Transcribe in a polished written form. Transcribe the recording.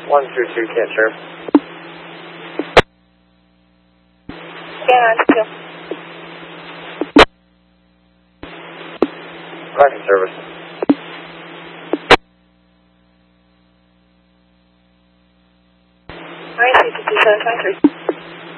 122 catcher. Scan on 2. Rocket service. Alright, 22723.